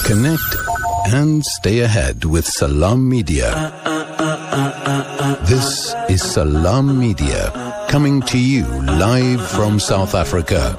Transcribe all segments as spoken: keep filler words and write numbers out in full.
Connect and stay ahead with Salam Media. This is Salam Media, coming to you live from South Africa.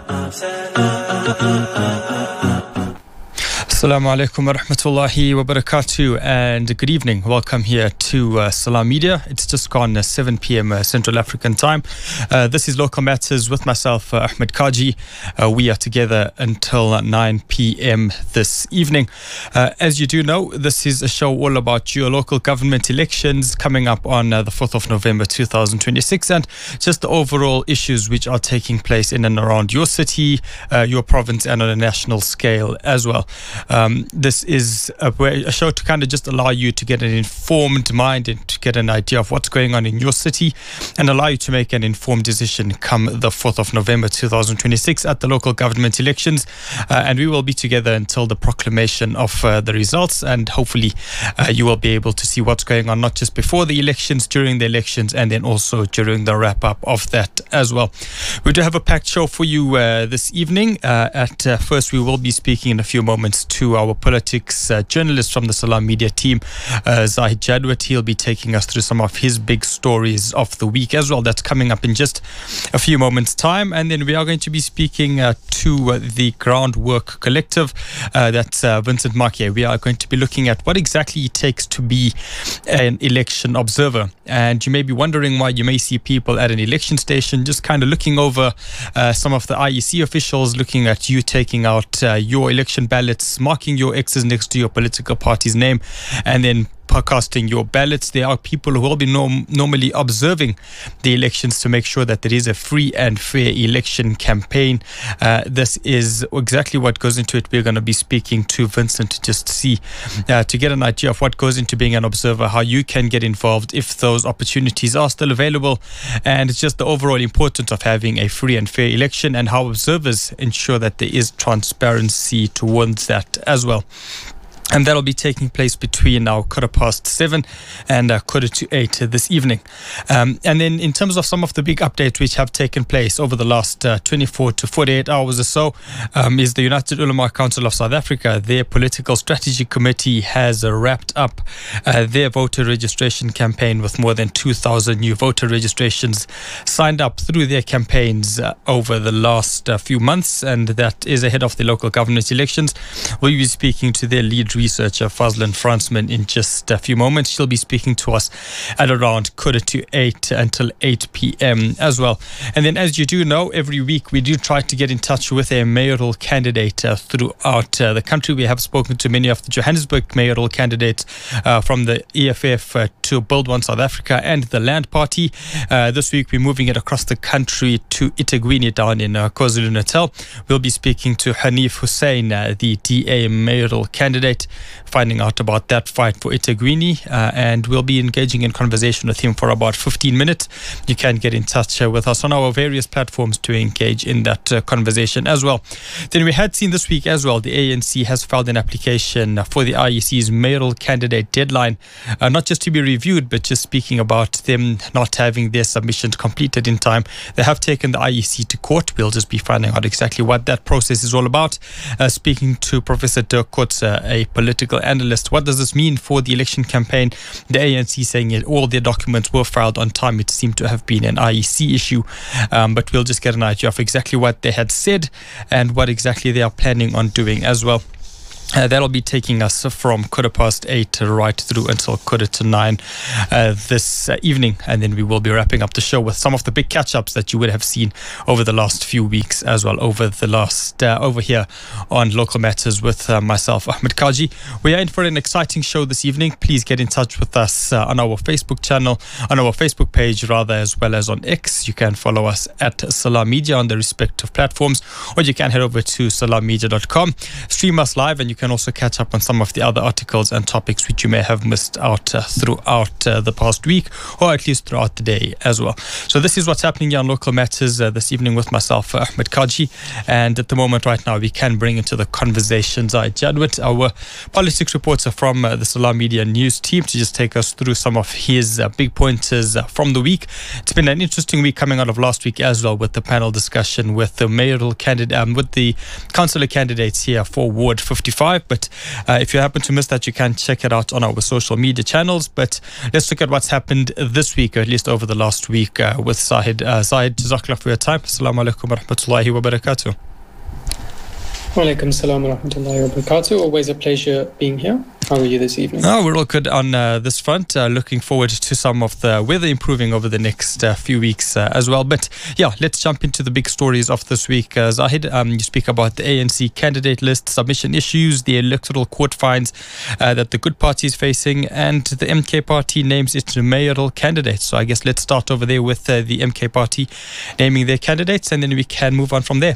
Assalamu alaikum wa rahmatullahi wa barakatuh, and good evening. Welcome here to uh, Salam Media. It's just gone uh, seven p.m. Uh, Central African time. Uh, this is Local Matters with myself, uh, Ahmed Kaji. Uh, we are together until nine p.m. this evening. Uh, as you do know, this is a show all about your local government elections coming up on uh, the fourth of November two thousand twenty-six, and just the overall issues which are taking place in and around your city, uh, your province, and on a national scale as well. Um, this is a, a show to kind of just allow you to get an informed mind and to get an idea of what's going on in your city and allow you to make an informed decision come the fourth of November two thousand twenty-six at the local government elections. Uh, and we will be together until the proclamation of uh, the results, and hopefully uh, you will be able to see what's going on not just before the elections, during the elections, and then also during the wrap-up of that as well. We do have a packed show for you uh, this evening. Uh, at uh, first, we will be speaking in a few moments to our politics uh, journalist from the Salam Media team, uh, Zahid Jadwat. He'll be taking us through some of his big stories of the week as well. That's coming up in just a few moments' time. And then we are going to be speaking uh, to uh, the Groundwork Collective. Uh, that's uh, Vincent Makie. We are going to be looking at what exactly it takes to be an election observer. And you may be wondering why you may see people at an election station just kind of looking over uh, some of the I E C officials, looking at you taking out uh, your election ballots, marking your X's next to your political party's name, and then casting your ballots. There are people who will be norm- normally observing the elections to make sure that there is a free and fair election campaign. Uh, this is exactly what goes into it. We're going to be speaking to Vincent to just see, uh, to get an idea of what goes into being an observer, how you can get involved if those opportunities are still available, and it's just the overall importance of having a free and fair election and how observers ensure that there is transparency towards that as well. And that'll be taking place between now quarter past seven and uh, quarter to eight uh, this evening. Um, and then in terms of some of the big updates which have taken place over the last uh, twenty-four to forty-eight hours or so, um, is the United Ulama Council of South Africa. Their political strategy committee has uh, wrapped up uh, their voter registration campaign with more than two thousand new voter registrations signed up through their campaigns uh, over the last uh, few months. And that is ahead of the local government elections. We'll be speaking to their lead researcher Fazlin Fransman in just a few moments. She'll be speaking to us at around quarter to eight until eight p.m. as well. And then, as you do know, every week we do try to get in touch with a mayoral candidate uh, throughout uh, the country. We have spoken to many of the Johannesburg mayoral candidates uh, from the E F F uh, to Build One South Africa and the Land Party. Uh, this week we're moving it across the country to eThekwini down in uh, KwaZulu-Natal. We'll be speaking to Hanif Hussein, uh, the D A mayoral candidate, finding out about that fight for eThekwini, uh, and we'll be engaging in conversation with him for about fifteen minutes. You can get in touch uh, with us on our various platforms to engage in that uh, conversation as well. Then we had seen this week as well, the A N C has filed an application for the I E C's mayoral candidate deadline, uh, not just to be reviewed, but just speaking about them not having their submissions completed in time. They have taken the I E C to court. We'll just be finding out exactly what that process is all about. Uh, speaking to Professor Dirk Coetzee, a political analyst, what does this mean for the election campaign? The A N C saying it, all their documents were filed on time. It seemed to have been an I E C issue, um, but we'll just get an idea of exactly what they had said and what exactly they are planning on doing as well. Uh, that'll be taking us from quarter past eight right through until quarter to nine uh, this uh, evening. And then we will be wrapping up the show with some of the big catch-ups that you would have seen over the last few weeks as well, over the last, uh, over here on Local Matters with uh, myself, Ahmed Kaji. We are in for an exciting show this evening. Please get in touch with us uh, on our Facebook channel, on our Facebook page rather, as well as on X. You can follow us at Salam Media on the respective platforms, or you can head over to salam media dot com. Stream us live, and you can also catch up on some of the other articles and topics which you may have missed out uh, throughout uh, the past week, or at least throughout the day as well. So this is what's happening here on Local Matters uh, this evening with myself, uh, Ahmed Kaji. And at the moment right now, we can bring into the conversation Zahid Jadwat, our politics reporter from uh, the Salam Media news team, to just take us through some of his uh, big pointers uh, from the week. It's been an interesting week coming out of last week as well, with the panel discussion with the mayoral candidate, um, with the councillor candidates here for Ward fifty-five. fifty-five. But uh, if you happen to miss that, you can check it out on our social media channels. But let's look at what's happened this week, or at least over the last week, uh, with Zahid. Uh, Zahid, jazakallah for your time. Assalamu alaikum wa rahmatullahi wa barakatuh. Wa alaikum salam wa rahmatullahi wa barakatuh. Always a pleasure being here. How are you this evening? Oh, we're all good on uh, this front. Uh, looking forward to some of the weather improving over the next uh, few weeks uh, as well. But yeah, let's jump into the big stories of this week. Uh, Zahid, um, you speak about the A N C candidate list, submission issues, the electoral court fines uh, that the Good Party is facing, and the M K Party names its mayoral candidates. So I guess let's start over there with uh, the M K Party naming their candidates, and then we can move on from there.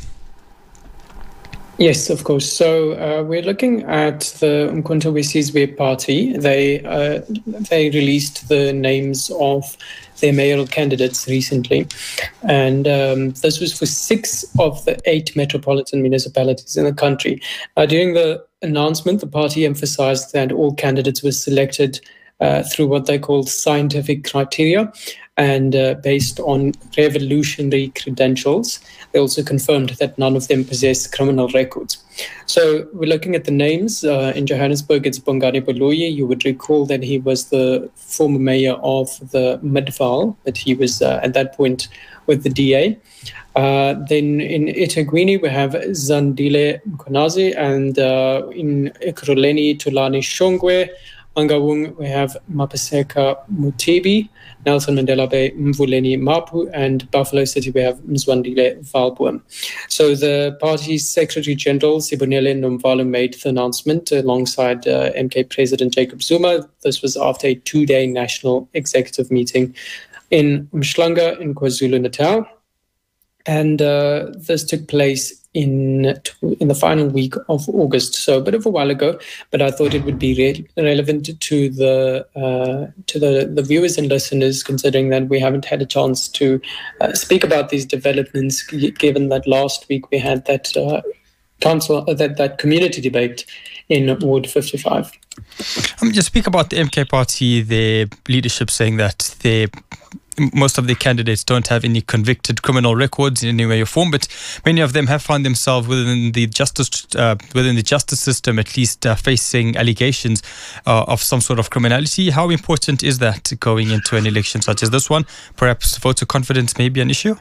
Yes, of course. So uh, we're looking at the Umkhonto we Sizwe Party. They uh, they released the names of their mayoral candidates recently, and um, this was for six of the eight metropolitan municipalities in the country. Uh, during the announcement, the party emphasized that all candidates were selected uh, through what they called scientific criteria and uh, based on revolutionary credentials. They also confirmed that none of them possess criminal records. So we're looking at the names. Uh, in Johannesburg, it's Bongani Baloyi. You would recall that he was the former mayor of the Midvaal, but he was uh, at that point with the D A. Uh, then in eThekwini, we have Zandile Mkhwanazi, and uh, in Ekurhuleni, Thulani Shongwe. Mangaung, we have Mapaseka Mutibi, Nelson Mandela Bay, Mvuleni Mapu, and Buffalo City, we have Mzwandile Valboom. So the party's Secretary General, Sibonile Nomvalo, made the announcement alongside uh, M K President Jacob Zuma. This was after a two-day national executive meeting in Umhlanga in KwaZulu-Natal. And uh, this took place in in the final week of August, so a bit of a while ago. But I thought it would be re- relevant to the uh, to the, the viewers and listeners, considering that we haven't had a chance to uh, speak about these developments, given that last week we had that uh, council uh, that that community debate in Ward fifty-five. Um, you speak about the M K Party, their leadership saying that they. Most of the candidates don't have any convicted criminal records in any way or form, but many of them have found themselves within the justice uh, within the justice system, at least uh, facing allegations uh, of some sort of criminality. How important is that going into an election such as this one? Perhaps voter confidence may be an issue?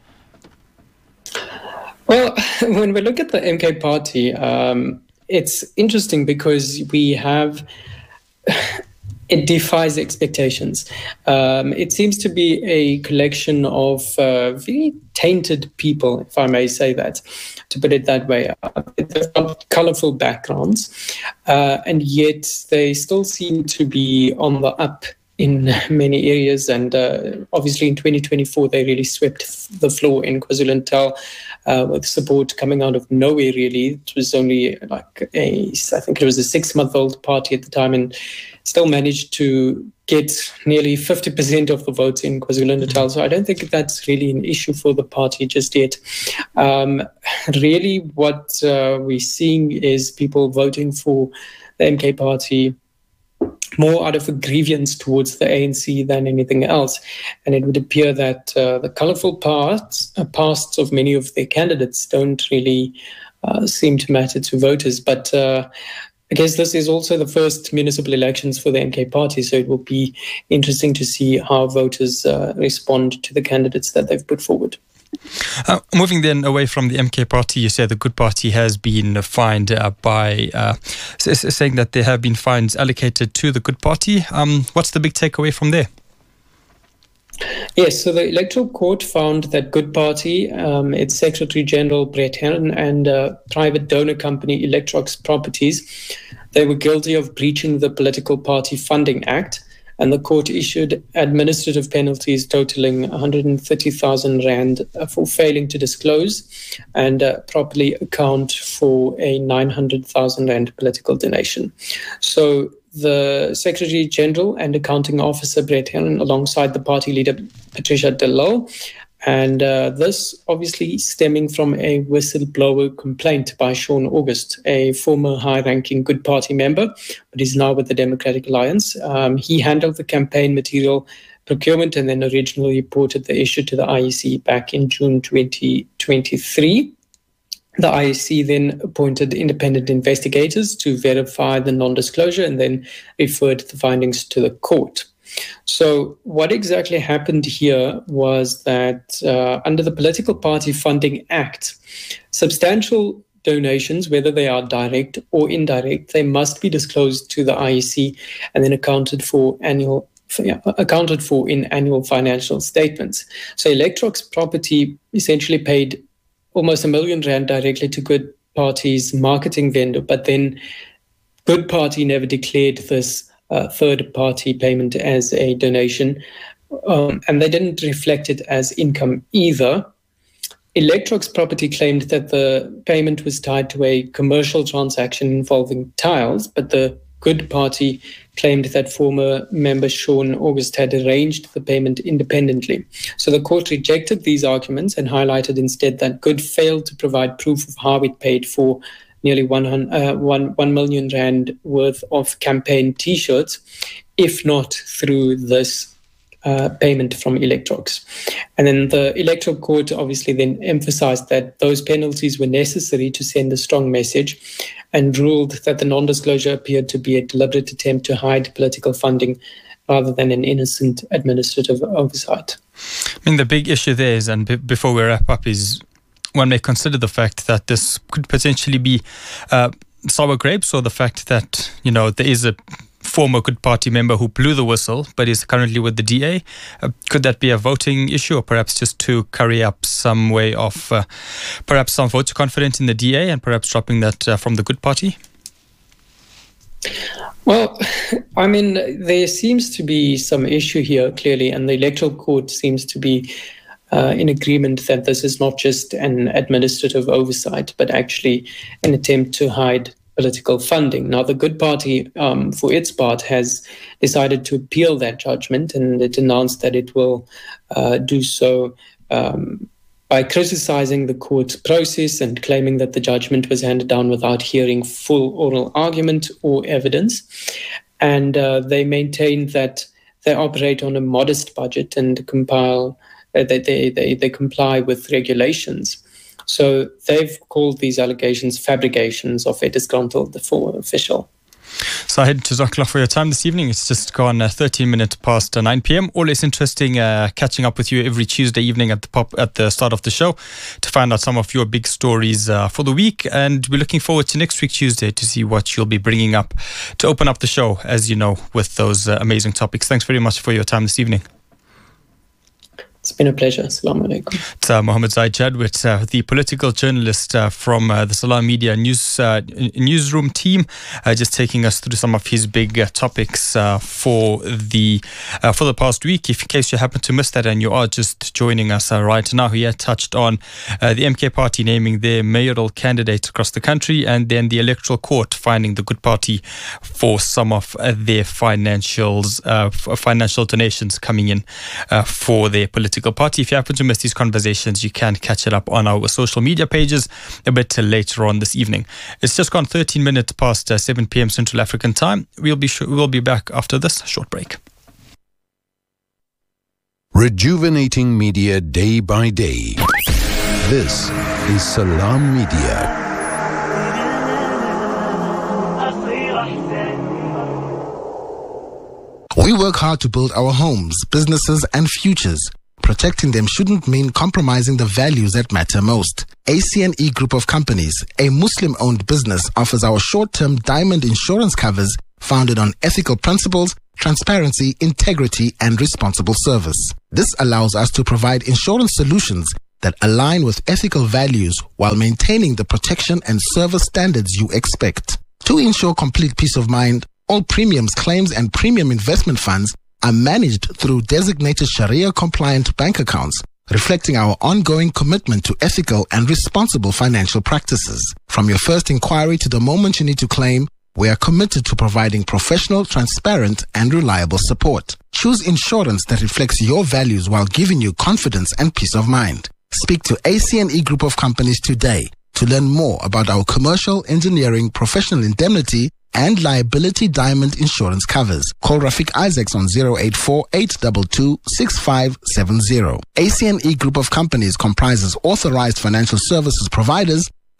Well, when we look at the M K Party, um, it's interesting because we have... It defies expectations. Um, it seems to be a collection of uh, very tainted people, if I may say that, to put it that way. Uh, they've got colourful backgrounds, uh, and yet they still seem to be on the up in many areas. And uh, obviously in twenty twenty-four, they really swept the floor in KwaZulu-Natal uh, with support coming out of nowhere, really. It was only like a, I think it was a six-month-old party at the time, and still managed to get nearly fifty percent of the votes in KwaZulu-Natal. So I don't think that's really an issue for the party just yet. Um, really, what uh, we're seeing is people voting for the M K Party more out of a grievance towards the A N C than anything else. And it would appear that uh, the colourful parts, uh, pasts of many of their candidates don't really uh, seem to matter to voters. But uh, I guess this is also the first municipal elections for the M K Party, so it will be interesting to see how voters uh, respond to the candidates that they've put forward. Uh, moving then away from the M K Party, you said the Good Party has been fined uh, by uh, saying that there have been fines allocated to the Good Party. Um, what's the big takeaway from there? Yes, so the Electoral Court found that Good Party, um, its Secretary General Brett Herron, and uh, private donor company Electrox Properties, they were guilty of breaching the Political Party Funding Act, and the court issued administrative penalties totaling one hundred thirty thousand rand for failing to disclose and uh, properly account for a nine hundred thousand rand political donation. So the Secretary General and Accounting Officer Brett Herron, alongside the party leader Patricia de Lille, and uh, this obviously stemming from a whistleblower complaint by Sean August, a former high-ranking Good Party member, but he's now with the Democratic Alliance. Um, he handled the campaign material procurement and then originally reported the issue to the I E C back in June twenty twenty-three. The I E C then appointed independent investigators to verify the non-disclosure and then referred the findings to the court. So what exactly happened here was that uh, under the Political Party Funding Act, substantial donations, whether they are direct or indirect, they must be disclosed to the I E C and then accounted for annual Yeah, accounted for in annual financial statements. So Electrox Property essentially paid almost a million rand directly to Good Party's marketing vendor, but then Good Party never declared this uh, third-party payment as a donation, um, and they didn't reflect it as income either. Electrox Property claimed that the payment was tied to a commercial transaction involving tiles, but the Good Party claimed that former member Sean August had arranged the payment independently. So the court rejected these arguments and highlighted instead that Good failed to provide proof of how it paid for nearly one, uh, one, one million rand worth of campaign T-shirts, if not through this Uh, payment from Electrox. And then the Electoral Court obviously then emphasized that those penalties were necessary to send a strong message and ruled that the non-disclosure appeared to be a deliberate attempt to hide political funding rather than an innocent administrative oversight. I mean, the big issue there is, and b- before we wrap up, is one may consider the fact that this could potentially be uh, sour grapes, or the fact that, you know, there is a former Good Party member who blew the whistle but is currently with the D A. Uh, could that be a voting issue, or perhaps just to curry up some way of uh, perhaps some votes confident in the D A and perhaps dropping that uh, from the Good Party? Well, I mean, there seems to be some issue here, clearly, and the Electoral Court seems to be uh, in agreement that this is not just an administrative oversight, but actually an attempt to hide political funding. Now, the Good Party, um, for its part, has decided to appeal that judgment, and it announced that it will uh, do so um, by criticizing the court's process and claiming that the judgment was handed down without hearing full oral argument or evidence. And uh, they maintain that they operate on a modest budget and compile uh, that they, they, they comply with regulations. So they've called these allegations fabrications of a disgruntled former official. Sahid, Jazakallah for your time this evening. It's just gone uh, thirteen minutes past uh, nine p.m. Always interesting uh, catching up with you every Tuesday evening at the pop at the start of the show to find out some of your big stories uh, for the week. And we're looking forward to next week Tuesday to see what you'll be bringing up to open up the show, as you know, with those uh, amazing topics. Thanks very much for your time this evening. It's been a pleasure. Assalamu alaikum. It's uh, Mohammed Zaid Jadwit, uh, the political journalist uh, from uh, the Salam Media news uh, newsroom team, uh, just taking us through some of his big uh, topics uh, for the uh, for the past week. If in case you happen to miss that and you are just joining us uh, right now, he had touched on uh, the M K party naming their mayoral candidates across the country, and then the Electoral Court finding the Good Party for some of uh, their financials, uh, f- financial donations coming in uh, for their political party. If you happen to miss these conversations, you can catch it up on our social media pages a bit later on this evening. It's just gone thirteen minutes past uh, seven p.m. Central African time. We'll be sh- we'll be back after this short break. Rejuvenating media day by day. This is Salam Media. We work hard to build our homes, businesses, and futures. Protecting them shouldn't mean compromising the values that matter most. A C N E Group of Companies, a Muslim-owned business, offers our short-term diamond insurance covers founded on ethical principles, transparency, integrity, and responsible service. This allows us to provide insurance solutions that align with ethical values while maintaining the protection and service standards you expect. To ensure complete peace of mind, all premiums, claims, and premium investment funds are managed through designated Sharia-compliant bank accounts, reflecting our ongoing commitment to ethical and responsible financial practices. From your first inquiry to the moment you need to claim, we are committed to providing professional, transparent, and reliable support. Choose insurance that reflects your values while giving you confidence and peace of mind. Speak to A C N E Group of Companies today to learn more about our commercial, engineering, professional indemnity, and liability diamond insurance covers. Call Rafiq Isaacs on zero eight four, eight two two, six five seven zero. A C N E Group of Companies comprises authorized financial services providers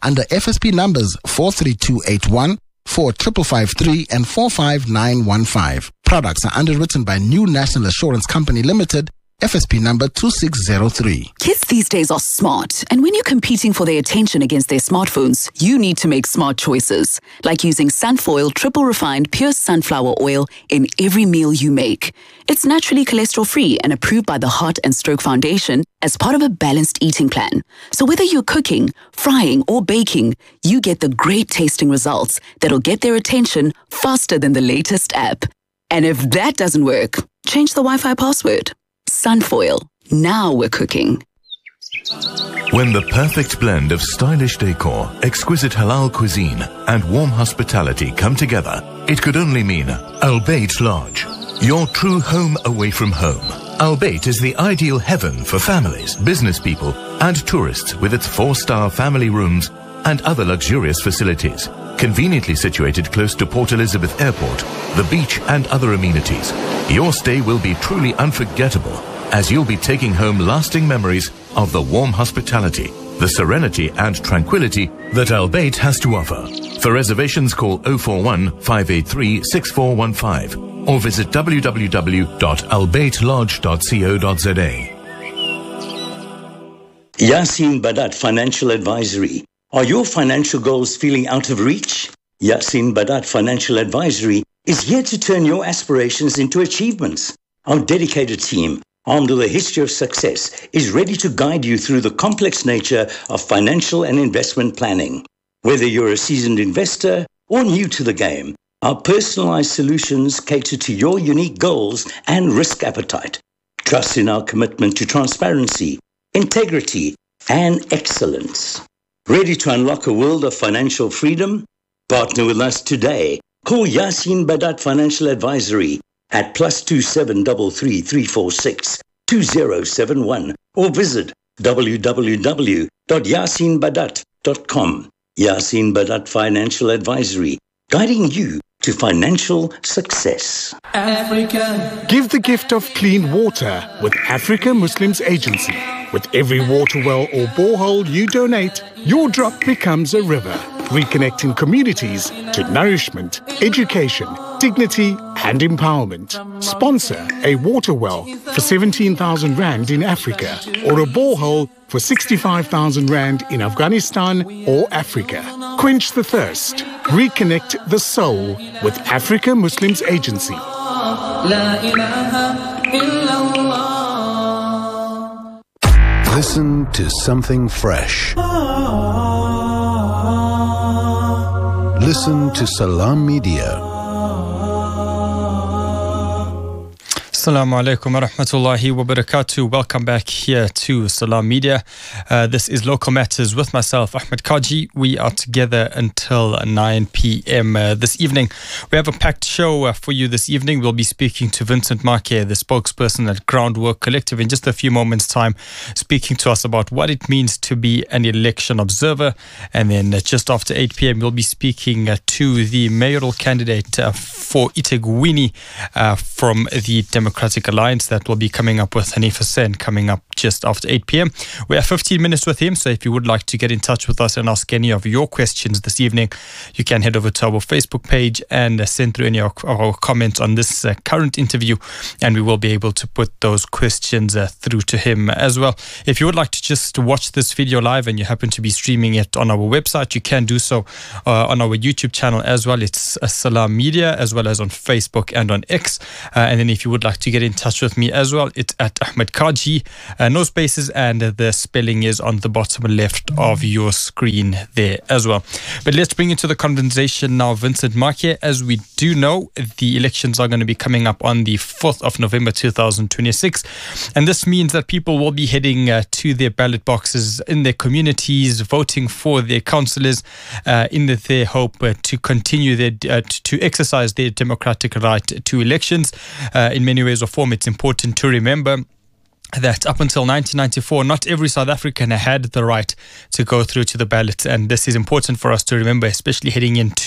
under F S P numbers four three two eight one, four five five three and four five nine one five. Products are underwritten by New National Assurance Company Limited, F S P number two six zero three. Kids these days are smart, and when you're competing for their attention against their smartphones, you need to make smart choices, like using Sunfoil triple refined pure sunflower oil in every meal you make. It's naturally cholesterol-free and approved by the Heart and Stroke Foundation as part of a balanced eating plan. So whether you're cooking, frying, or baking, you get the great tasting results that'll get their attention faster than the latest app. And if that doesn't work, change the Wi-Fi password. Sunfoil. Now we're cooking. When the perfect blend of stylish decor, exquisite halal cuisine, and warm hospitality come together, it could only mean Al Bayt Lodge, your true home away from home. Al Bayt is the ideal heaven for families, business people, and tourists with its four-star family rooms and other luxurious facilities. Conveniently situated close to Port Elizabeth Airport, the beach and other amenities, your stay will be truly unforgettable as you'll be taking home lasting memories of the warm hospitality, the serenity and tranquility that Al Bayt has to offer. For reservations, call oh four one, five eight three, six four one five or visit w w w dot al bayt lodge dot co dot z a. Yasin Badat Financial Advisory. Are your financial goals feeling out of reach? Yasin Badat Financial Advisory is here to turn your aspirations into achievements. Our dedicated team, armed with a history of success, is ready to guide you through the complex nature of financial and investment planning. Whether you're a seasoned investor or new to the game, our personalized solutions cater to your unique goals and risk appetite. Trust in our commitment to transparency, integrity, and excellence. Ready to unlock a world of financial freedom? Partner with us today. Call Yasin Badat Financial Advisory at plus two seven three three, three four six, two zero seven one or visit w w w dot yasin badat dot com. Yasin Badat Financial Advisory, guiding you to financial success. Africa. Give the gift of clean water with Africa Muslims Agency. With every water well or borehole you donate, your drop becomes a river, reconnecting communities to nourishment, education, dignity and empowerment. Sponsor a water well for seventeen thousand rand in Africa or a borehole for sixty-five thousand rand in Afghanistan or Africa. Quench the thirst. Reconnect the soul with Africa Muslims Agency. Listen to something fresh. Listen to Salam Media. Assalamu alaikum wa rahmatullahi wa barakatuh. Welcome back here to Salam Media. Uh, this is Local Matters with myself, Ahmed Kaji. We are together until nine p.m. Uh, this evening. We have a packed show uh, for you this evening. We'll be speaking to Vincent Marke, the spokesperson at Groundwork Collective, in just a few moments' time, speaking to us about what it means to be an election observer. And then uh, just after eight p.m., we'll be speaking uh, to the mayoral candidate uh, for eThekwini uh, from the Democratic Democratic Alliance. That will be coming up with Hanif Hussain coming up just after eight p.m. We have fifteen minutes with him, so if you would like to get in touch with us and ask any of your questions this evening, you can head over to our Facebook page and uh, send through any of our comments on this uh, current interview, and we will be able to put those questions uh, through to him as well. If you would like to just watch this video live and you happen to be streaming it on our website, you can do so uh, on our YouTube channel as well. It's uh, Salam Media, as well as on Facebook and on X. Uh, and then if you would like to get in touch with me as well, it's at Ahmed Kaji, uh, no spaces, and uh, the spelling is on the bottom left of your screen there as well. But let's bring into the conversation now Vincent Marke. As we do know, the elections are going to be coming up on the fourth of November two thousand twenty-six, and this means that people will be heading uh, to their ballot boxes in their communities, voting for their councillors uh, in the, their hope uh, to continue their uh, to exercise their democratic right to elections. Uh, in many ways or form, it's important to remember that up until nineteen ninety-four, not every South African had the right to go through to the ballot, and this is important for us to remember, especially heading into